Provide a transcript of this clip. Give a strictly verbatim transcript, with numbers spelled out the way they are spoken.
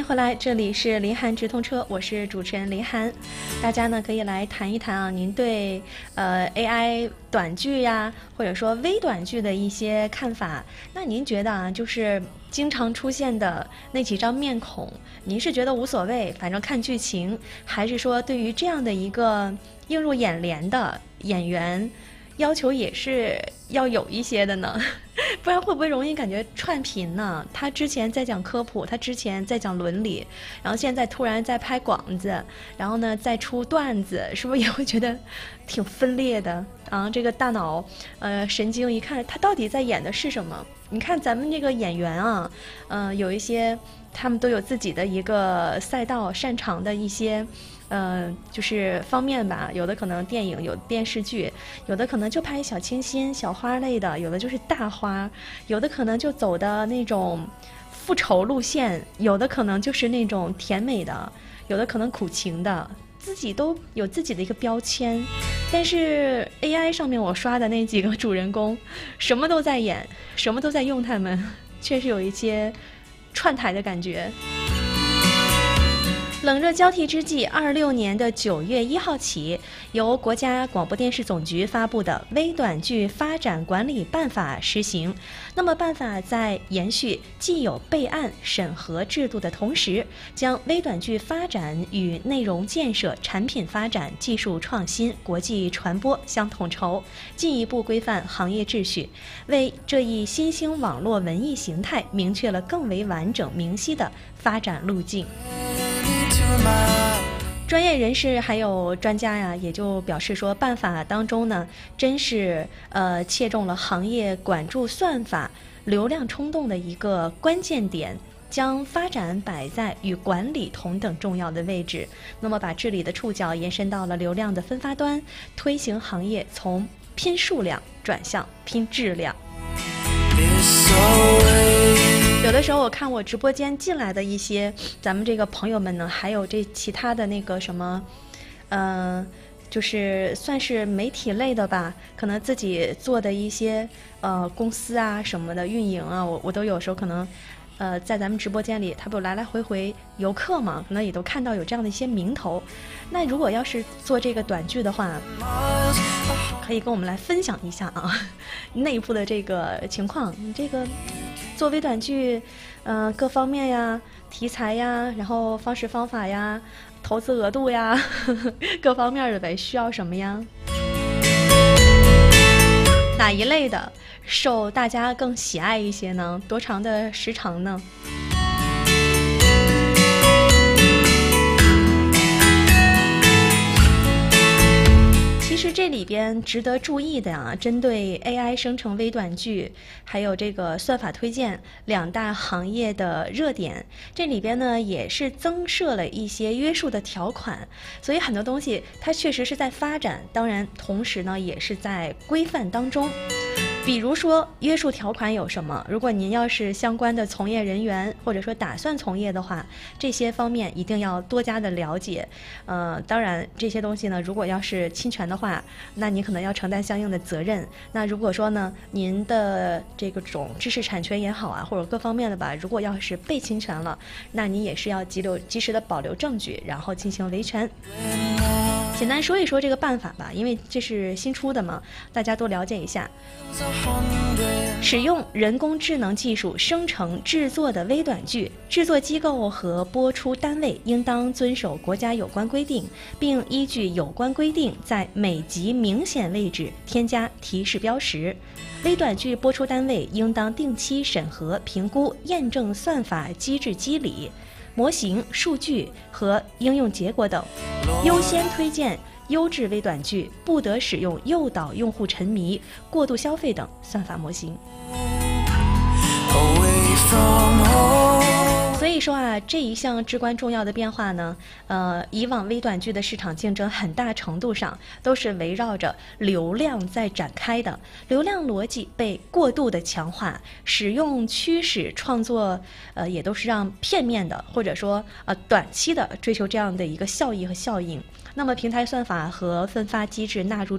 回来，这里是林涵直通车，我是主持人林涵。大家呢可以来谈一谈啊，您对呃 A I 短剧呀，或者说微短剧的一些看法。那您觉得啊，就是经常出现的那几张面孔，您是觉得无所谓，反正看剧情，还是说对于这样的一个映入眼帘的演员，要求也是要有一些的呢？不然会不会容易感觉串频呢？他之前在讲科普，他之前在讲伦理，然后现在突然在拍广子，然后呢再出段子，是不是也会觉得挺分裂的啊？这个大脑呃神经一看他到底在演的是什么？你看咱们这个演员啊，呃有一些他们都有自己的一个赛道，擅长的一些呃，就是方面吧，有的可能电影，有电视剧，有的可能就拍小清新、小花类的，有的就是大花，有的可能就走的那种复仇路线，有的可能就是那种甜美的，有的可能苦情的，自己都有自己的一个标签。但是 A I 上面我刷的那几个主人公，什么都在演，什么都在用他们，确实有一些串台的感觉。冷热交替之际，二六年的九月一号起，由国家广播电视总局发布的微短剧发展管理办法施行。那么办法在延续既有备案审核制度的同时，将微短剧发展与内容建设、产品发展、技术创新、国际传播相统筹，进一步规范行业秩序，为这一新兴网络文艺形态明确了更为完整明晰的发展路径。专业人士还有专家呀，也就表示说，办法当中呢，真是呃切中了行业管住算法、流量冲动的一个关键点，将发展摆在与管理同等重要的位置。那么，把治理的触角延伸到了流量的分发端，推行行业从拼数量转向拼质量。有的时候我看我直播间进来的一些咱们这个朋友们呢，还有这其他的那个什么呃就是算是媒体类的吧，可能自己做的一些呃公司啊什么的运营啊，我我都有时候可能呃在咱们直播间里，他不来来回回游客嘛，可能也都看到有这样的一些名头。那如果要是做这个短剧的话，可以跟我们来分享一下啊内部的这个情况。你这个做微短剧，呃，各方面呀、题材呀，然后方式方法呀、投资额度呀，呵呵各方面的呗，需要什么呀？哪一类的受大家更喜爱一些呢？多长的时长呢？其实这里边值得注意的啊，针对 A I 生成微短剧，还有这个算法推荐两大行业的热点，这里边呢也是增设了一些约束的条款，所以很多东西它确实是在发展，当然同时呢也是在规范当中。比如说约束条款有什么？如果您要是相关的从业人员，或者说打算从业的话，这些方面一定要多加的了解。呃，当然这些东西呢，如果要是侵权的话，那你可能要承担相应的责任。那如果说呢，您的这个种知识产权也好啊，或者各方面的吧，如果要是被侵权了，那你也是要及留及时的保留证据，然后进行维权。简单说一说这个办法吧，因为这是新出的嘛，大家多了解一下。使用人工智能技术生成制作的微短剧，制作机构和播出单位应当遵守国家有关规定，并依据有关规定在每集明显位置添加提示标识。微短剧播出单位应当定期审核、评估、验证算法机制机理、模型、数据和应用结果等，优先推荐优质微短剧，不得使用诱导用户沉迷、过度消费等算法模型。所以说啊，这一项至关重要的变化呢，呃，以往微短剧的市场竞争很大程度上都是围绕着流量在展开的，流量逻辑被过度的强化，使用驱使创作，呃，也都是让片面的或者说呃短期的追求这样的一个效益和效应。那么平台算法和分发机制纳入